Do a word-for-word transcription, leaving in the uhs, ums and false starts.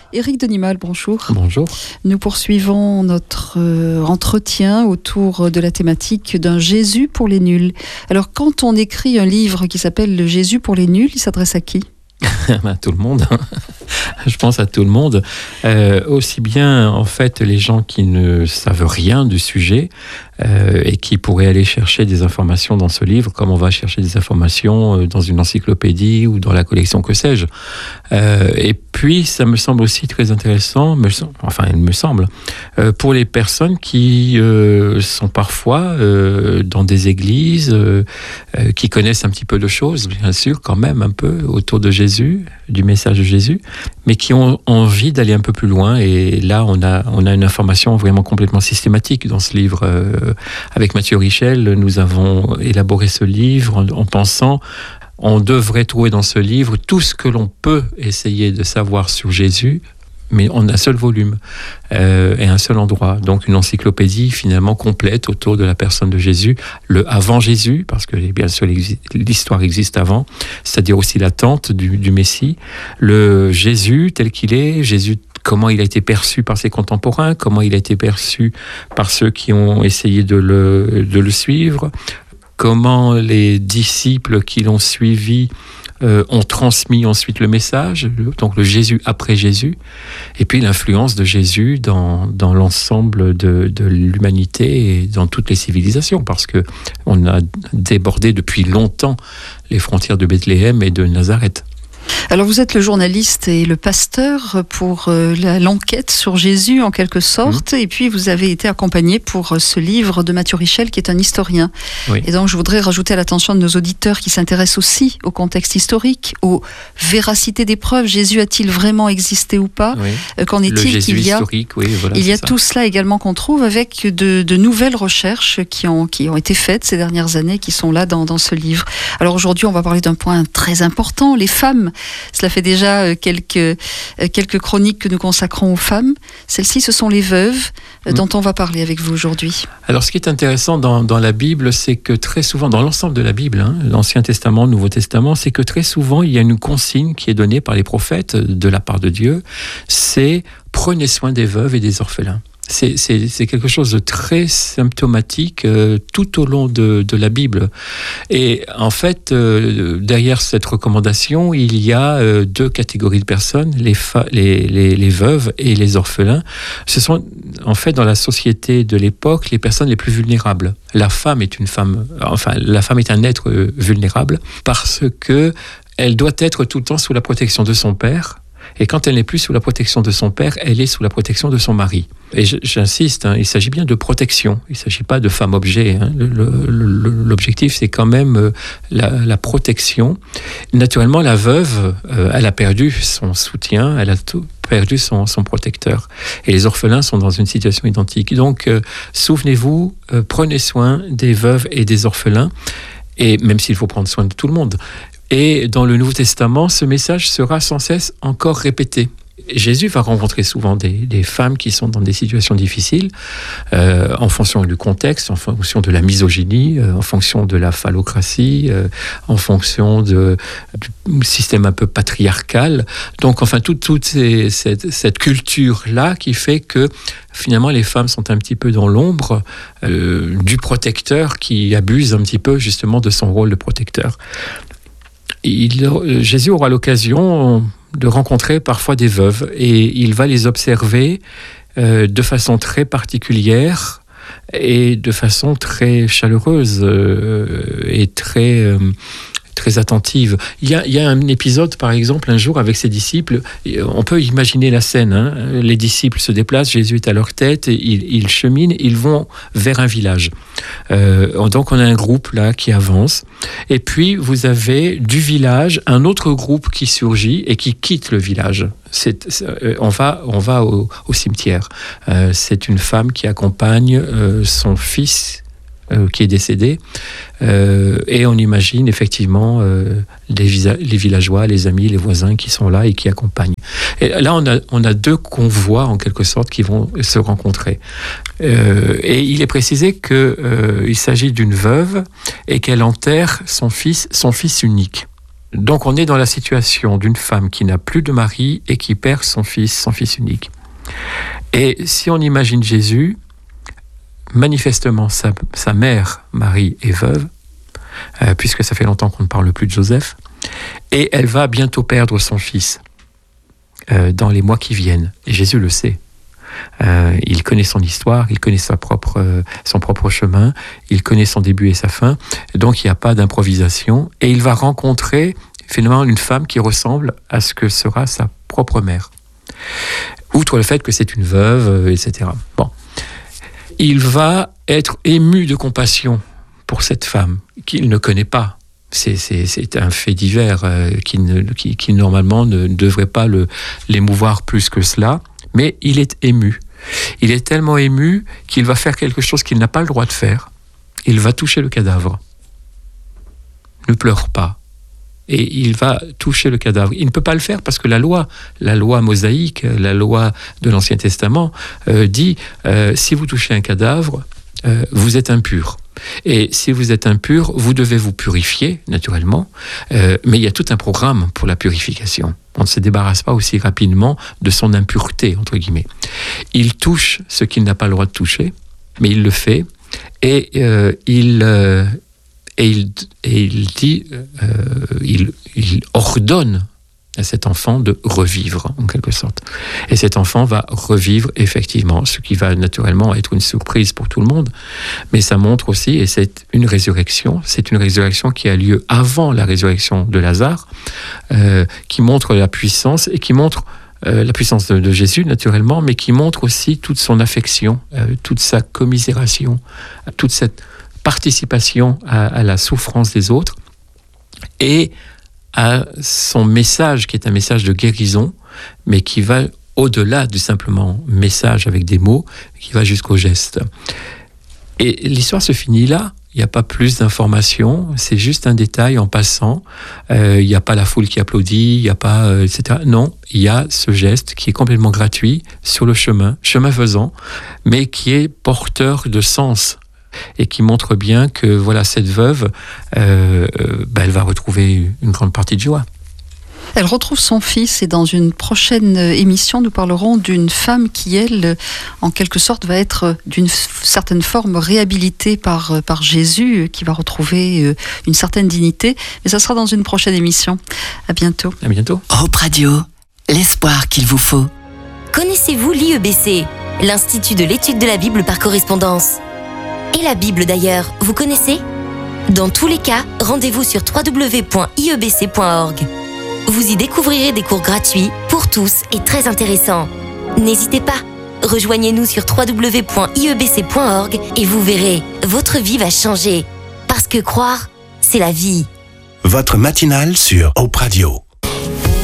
Éric Denimal, bonjour. Bonjour. Nous poursuivons notre euh, entretien autour de la thématique d'un Jésus pour les nuls. Alors, quand on écrit un livre qui s'appelle « Le Jésus pour les nuls », il s'adresse à qui ? À tout le monde. Je pense à tout le monde. Euh, aussi bien, en fait, les gens qui ne savent rien du sujet euh, et qui pourraient aller chercher des informations dans ce livre, comme on va chercher des informations dans une encyclopédie ou dans la collection, que sais-je. Euh, et puis, ça me semble aussi très intéressant, me, enfin, il me semble, euh, pour les personnes qui euh, sont parfois euh, dans des églises, euh, euh, qui connaissent un petit peu de choses, bien sûr, quand même, un peu, autour de Jésus, du message de Jésus, mais qui ont envie d'aller un peu plus loin. Et là, on a, on a une information vraiment complètement systématique dans ce livre. Euh, avec Mathieu Richel, nous avons élaboré ce livre en, en pensant, on devrait trouver dans ce livre tout ce que l'on peut essayer de savoir sur Jésus, mais en un seul volume euh, et un seul endroit. Donc une encyclopédie finalement complète autour de la personne de Jésus, le avant Jésus, parce que bien sûr l'histoire existe avant, c'est-à-dire aussi l'attente du, du Messie, le Jésus tel qu'il est, Jésus comment il a été perçu par ses contemporains, comment il a été perçu par ceux qui ont essayé de le, de le suivre, comment les disciples qui l'ont suivi Euh, ont transmis ensuite le message, donc le Jésus après Jésus, et puis l'influence de Jésus dans, dans l'ensemble de, de l'humanité et dans toutes les civilisations, parce qu'on a débordé depuis longtemps les frontières de Bethléem et de Nazareth. Alors vous êtes le journaliste et le pasteur pour euh, la, l'enquête sur Jésus en quelque sorte, mmh. et puis vous avez été accompagné pour ce livre de Mathieu Richel qui est un historien. Oui. Et donc je voudrais rajouter à l'attention de nos auditeurs qui s'intéressent aussi au contexte historique, aux véracités des preuves. Jésus a-t-il vraiment existé ou pas ? Oui. euh, Qu'en est-il ? Le Jésus qu'il y a, historique, oui, voilà, il y a ça. Tout cela également qu'on trouve avec de, de nouvelles recherches qui ont, qui ont été faites ces dernières années, qui sont là dans, dans ce livre. Alors aujourd'hui on va parler d'un point très important, les femmes. Cela fait déjà quelques, quelques chroniques que nous consacrons aux femmes. Celles-ci, ce sont les veuves dont on va parler avec vous aujourd'hui. Alors, ce qui est intéressant dans, dans la Bible, c'est que très souvent, dans l'ensemble de la Bible, hein, l'Ancien Testament, le Nouveau Testament, c'est que très souvent, il y a une consigne qui est donnée par les prophètes de la part de Dieu, c'est « prenez soin des veuves et des orphelins ». C'est, c'est, c'est quelque chose de très symptomatique euh, tout au long de, de la Bible. Et en fait, euh, derrière cette recommandation, il y a euh, deux catégories de personnes, les, fa- les, les, les veuves et les orphelins. Ce sont en fait dans la société de l'époque les personnes les plus vulnérables. La femme est une femme, enfin la femme est un être euh, vulnérable parce que elle doit être tout le temps sous la protection de son père. Et quand elle n'est plus sous la protection de son père, elle est sous la protection de son mari. Et j'insiste, hein, il s'agit bien de protection. Il ne s'agit pas de femme-objet. Hein. Le, le, l'objectif, c'est quand même la, la protection. Naturellement, la veuve, euh, elle a perdu son soutien, elle a tout perdu son, son protecteur. Et les orphelins sont dans une situation identique. Donc, euh, souvenez-vous, euh, prenez soin des veuves et des orphelins, et même s'il faut prendre soin de tout le monde. Et dans le Nouveau Testament, ce message sera sans cesse encore répété. Jésus va rencontrer souvent des, des femmes qui sont dans des situations difficiles, euh, en fonction du contexte, en fonction de la misogynie, euh, en fonction de la phallocratie, euh, en fonction de, du système un peu patriarcal. Donc, enfin, toute, toute ces, cette, cette culture-là qui fait que, finalement, les femmes sont un petit peu dans l'ombre euh, du protecteur qui abuse un petit peu, justement, de son rôle de protecteur. Il, Jésus aura l'occasion de rencontrer parfois des veuves et il va les observer euh, de façon très particulière et de façon très chaleureuse euh, et très, euh, très attentive. Il y a, il y a un épisode, par exemple, un jour avec ses disciples, on peut imaginer la scène, hein. Les disciples se déplacent, Jésus est à leur tête, ils, ils cheminent, ils vont vers un village. Euh, donc on a un groupe là qui avance, et puis vous avez du village un autre groupe qui surgit et qui quitte le village. C'est, c'est, on va, on va au, au cimetière. Euh, c'est une femme qui accompagne euh, son fils euh, qui est décédé, euh, et on imagine effectivement euh, les, visa- les villageois, les amis, les voisins qui sont là et qui accompagnent. Et là, on a, on a deux convois en quelque sorte qui vont se rencontrer. Euh, et il est précisé qu'il euh, s'agit d'une veuve et qu'elle enterre son fils, son fils unique. Donc on est dans la situation d'une femme qui n'a plus de mari et qui perd son fils, son fils unique. Et si on imagine Jésus, manifestement sa, sa mère, Marie, est veuve, euh, puisque ça fait longtemps qu'on ne parle plus de Joseph, et elle va bientôt perdre son fils euh, dans les mois qui viennent. Et Jésus le sait. Euh, il connaît son histoire, il connaît sa propre, euh, son propre chemin, il connaît son début et sa fin, donc il n'y a pas d'improvisation, et il va rencontrer finalement une femme qui ressemble à ce que sera sa propre mère. Outre le fait que c'est une veuve, euh, et cetera. Bon. Il va être ému de compassion pour cette femme qu'il ne connaît pas. C'est, c'est, c'est un fait divers euh, qui, ne, qui, qui normalement ne devrait pas le, l'émouvoir plus que cela, mais il est ému. Il est tellement ému qu'il va faire quelque chose qu'il n'a pas le droit de faire. Il va toucher le cadavre. Ne pleure pas. Et il va toucher le cadavre. Il ne peut pas le faire parce que la loi, la loi mosaïque, la loi de l'Ancien Testament, euh, dit euh, si vous touchez un cadavre, euh, vous êtes impur. Et si vous êtes impur, vous devez vous purifier, naturellement, euh, mais il y a tout un programme pour la purification. On ne se débarrasse pas aussi rapidement de son impureté, entre guillemets. Il touche ce qu'il n'a pas le droit de toucher, mais il le fait, et euh, il... Euh, Et il, et il dit, euh, il, il ordonne à cet enfant de revivre, en quelque sorte. Et cet enfant va revivre effectivement, ce qui va naturellement être une surprise pour tout le monde. Mais ça montre aussi, et c'est une résurrection, c'est une résurrection qui a lieu avant la résurrection de Lazare, euh, qui montre la puissance, et qui montre euh, la puissance de, de Jésus, naturellement, mais qui montre aussi toute son affection, euh, toute sa commisération, toute cette participation à, à la souffrance des autres et à son message qui est un message de guérison, mais qui va au-delà du simplement message avec des mots, qui va jusqu'au geste. Et l'histoire se finit là. Il n'y a pas plus d'informations, c'est juste un détail en passant. Euh, il n'y a pas la foule qui applaudit, il n'y a pas, euh, et cetera. Non, il y a ce geste qui est complètement gratuit sur le chemin, chemin faisant, mais qui est porteur de sens. Et qui montre bien que voilà, cette veuve, euh, euh, bah, elle va retrouver une grande partie de joie. Elle retrouve son fils, et dans une prochaine émission, nous parlerons d'une femme qui, elle, en quelque sorte, va être d'une certaine forme réhabilitée par, par Jésus, qui va retrouver une certaine dignité. Mais ça sera dans une prochaine émission. À bientôt. À bientôt. Hope Radio, l'espoir qu'il vous faut. Connaissez-vous l'I E B C, l'Institut de l'étude de la Bible par correspondance? Et la Bible d'ailleurs, vous connaissez? Dans tous les cas, rendez-vous sur w w w point i e b c point org. Vous y découvrirez des cours gratuits pour tous et très intéressants. N'hésitez pas, rejoignez-nous sur w w w point i e b c point org et vous verrez, votre vie va changer. Parce que croire, c'est la vie. Votre matinale sur Hope Radio.